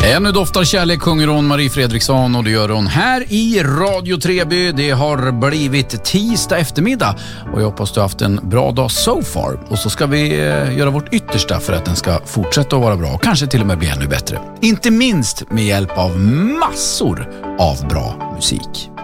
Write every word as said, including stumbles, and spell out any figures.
Ännu doftar kärlek, sjunger hon Marie Fredriksson, och det gör hon här i Radio Treby. Det har blivit tisdag eftermiddag och jag hoppas du har haft en bra dag so far. Och så ska vi göra vårt yttersta för att den ska fortsätta att vara bra och kanske till och med bli ännu bättre. Inte minst med hjälp av massor av bra musik.